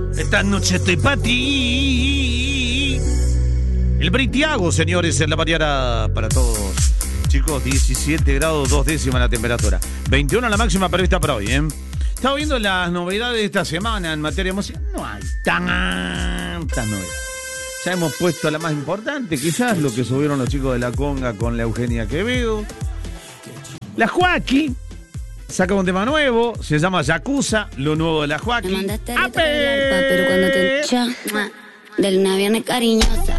Esta noche estoy para ti. El Britiago, señores, en la mañana para todos. Chicos, 17 grados, 2 décimas la temperatura. 21 la máxima prevista para hoy, ¿eh? Estaba viendo las novedades de esta semana en materia musical. No hay tantas novedades. Ya hemos puesto la más importante, quizás lo que subieron los chicos de La Conga con la Eugenia Quevedo. La Joaquí saca un tema nuevo, se llama Yakuza, lo nuevo de la Joaquí. Me mandaste a pero cuando te echa del una viernes cariñosa.